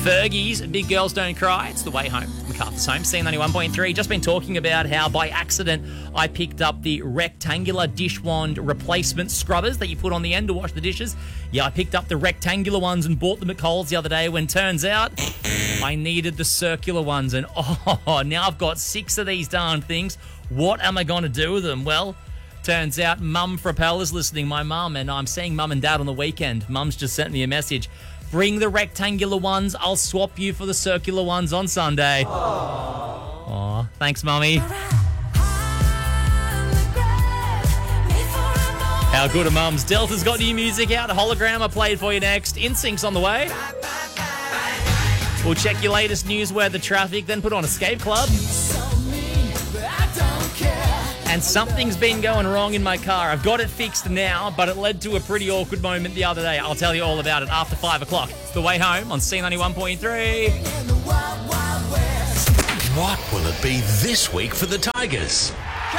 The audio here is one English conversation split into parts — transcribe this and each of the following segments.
Fergie's Big Girls Don't Cry. It's the way home. MacArthur's home, C91.3. Just been talking about how by accident I picked up the rectangular dish wand replacement scrubbers that you put on the end to wash the dishes. Yeah, I picked up the rectangular ones and bought them at Coles the other day when turns out I needed the circular ones. And now I've got 6 of these darn things. What am I going to do with them? Well, turns out Mum Frappel is listening, my mum, and I'm seeing Mum and Dad on the weekend. Mum's just sent me a message. Bring the rectangular ones. I'll swap you for the circular ones on Sunday. Aw, thanks, Mummy. How good are mums? Delta's got new music out. Hologram I played for you next. InSync's on the way. We'll check your latest news, weather, traffic, then put on Escape Club. And something's been going wrong in my car. I've got it fixed now, but it led to a pretty awkward moment the other day. I'll tell you all about it after 5 o'clock. It's the way home on C91.3. What will it be this week for the Tigers?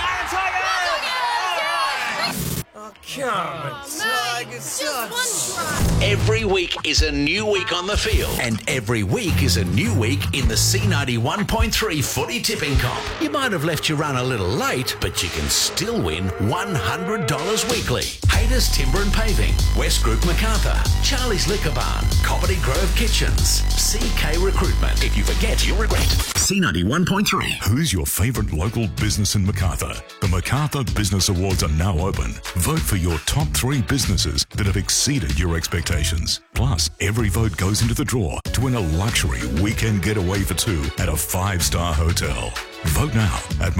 Every week is a new week on the field, and every week is a new week in the C91.3 footy tipping comp. You might have left your run a little late, but you can still win $100 weekly. Hayter's Timber and Paving, West Group MacArthur, Charlie's Liquor Barn, Comedy Grove Kitchens, CK Recruitment. If you forget, you'll regret. C91.3. Who's your favourite local business in MacArthur? The MacArthur Business Awards are now open. Vote for your top 3 businesses that have exceeded your expectations. Plus, every vote goes into the draw to win a luxury weekend getaway for 2 at a 5-star hotel. Vote now at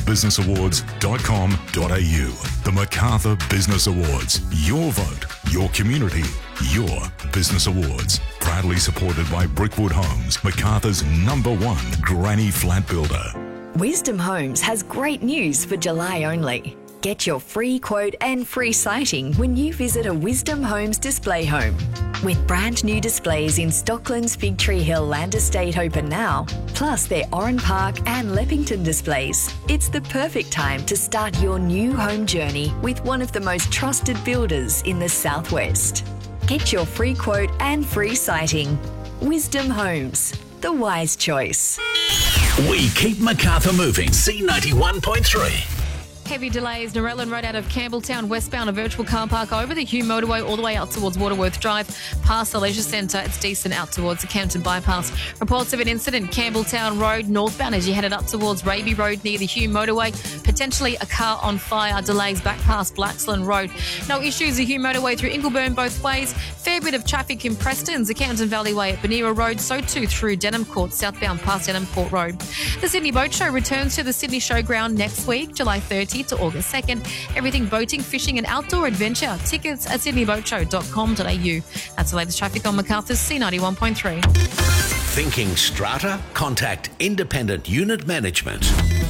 macarthurbusinessawards.com.au. The MacArthur Business Awards. Your vote, your community, your business awards. Proudly supported by Brickwood Homes, MacArthur's #1 granny flat builder. Wisdom Homes has great news for July only. Get your free quote and free sighting when you visit a Wisdom Homes display home. With brand new displays in Stockland's Fig Tree Hill Land Estate open now, plus their Oran Park and Leppington displays, it's the perfect time to start your new home journey with one of the most trusted builders in the Southwest. Get your free quote and free sighting. Wisdom Homes, the wise choice. We keep MacArthur moving. C91.3. Heavy delays, Narellan Road out of Campbelltown westbound, a virtual car park over the Hume motorway all the way out towards Waterworth Drive, past the leisure centre. It's decent out towards the Campton bypass. Reports of an incident, Campbelltown Road northbound as you headed up towards Raby Road near the Hume motorway. Potentially a car on fire, delays back past Blacksland Road. No issues, the Hume motorway through Ingleburn both ways. Fair bit of traffic in Preston's, the Campton Valley Way at Bonera Road, so too through Denham Court, southbound past Denham Court Road. The Sydney Boat Show returns to the Sydney Showground next week, July 30th to August 2nd. Everything boating, fishing and outdoor adventure. Tickets at sydneyboatshow.com.au. That's the latest traffic on MacArthur's C91.3. Thinking strata? Contact Independent Unit Management.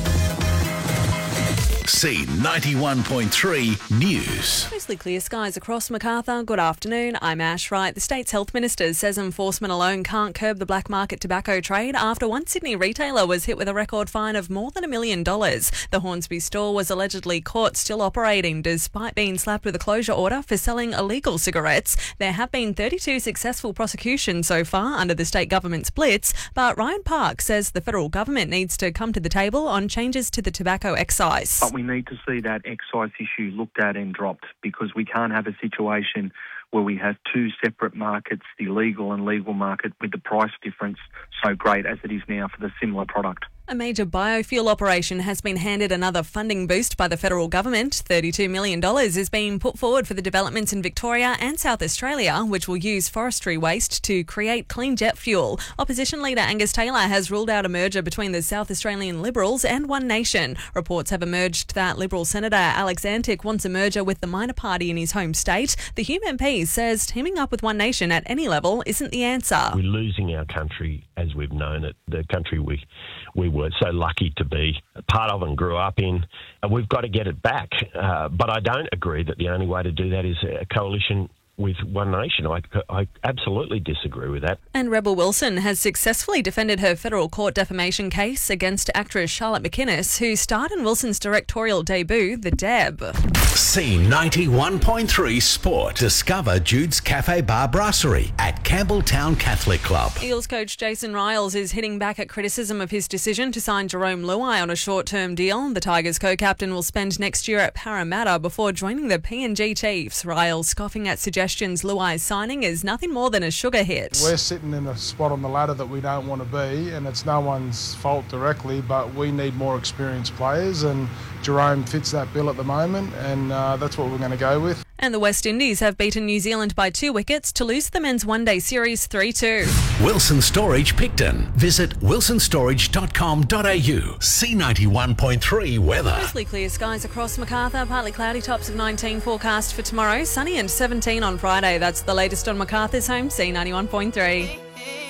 C91.3 News. Mostly clear skies across MacArthur. Good afternoon. I'm Ash Wright. The state's health minister says enforcement alone can't curb the black market tobacco trade after one Sydney retailer was hit with a record fine of more than $1 million. The Hornsby store was allegedly caught still operating despite being slapped with a closure order for selling illegal cigarettes. There have been 32 successful prosecutions so far under the state government's blitz, but Ryan Park says the federal government needs to come to the table on changes to the tobacco excise. But we need to see that excise issue looked at and dropped, because we can't have a situation where we have 2 separate markets, the legal and legal market, with the price difference so great as it is now for the similar product. A major biofuel operation has been handed another funding boost by the federal government. $32 million is being put forward for the developments in Victoria and South Australia, which will use forestry waste to create clean jet fuel. Opposition leader Angus Taylor has ruled out a merger between the South Australian Liberals and One Nation. Reports have emerged that Liberal Senator Alex Antic wants a merger with the minor party in his home state. The Hume MP says teaming up with One Nation at any level isn't the answer. We're losing our country as we've known it, the country we were so lucky to be a part of and grew up in. And we've got to get it back. But I don't agree that the only way to do that is a coalition with One Nation. I absolutely disagree with that. And Rebel Wilson has successfully defended her federal court defamation case against actress Charlotte McInnes, who starred in Wilson's directorial debut, The Deb. C91.3 Sport. Discover Jude's Cafe Bar Brasserie at Campbelltown Catholic Club. Eels coach Jason Riles is hitting back at criticism of his decision to sign Jerome Luai on a short-term deal. The Tigers co-captain will spend next year at Parramatta before joining the PNG Chiefs. Riles scoffing at suggestions Luai's signing is nothing more than a sugar hit. We're sitting in a spot on the ladder that we don't want to be, and it's no one's fault directly, but we need more experienced players, and Jerome fits that bill at the moment, and that's what we're going to go with. And the West Indies have beaten New Zealand by 2 wickets to lose the men's one-day series 3-2. Wilson Storage Picton. Visit wilsonstorage.com.au. C91.3 weather. Mostly clear skies across Macarthur, partly cloudy, tops of 19 forecast for tomorrow, sunny and 17 on Friday. That's the latest on Macarthur's home, C91.3.